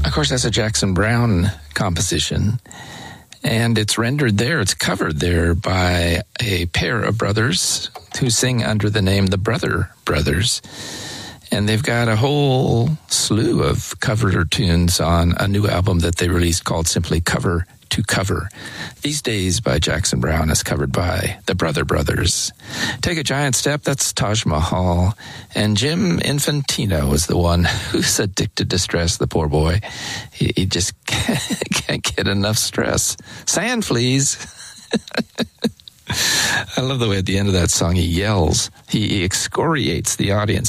Of course, that's a Jackson Browne composition, and it's rendered there, it's covered there by a pair of brothers who sing under the name the Brother Brothers. And they've got a whole slew of cover tunes on a new album that they released called simply Cover to Cover. These Days by Jackson Browne is covered by the Brother Brothers. Take a Giant Step, that's Taj Mahal. And Jim Infantino is the one who's addicted to stress, the poor boy. He just can't get enough stress. Sand fleas. I love the way at the end of that song he yells. He excoriates the audience.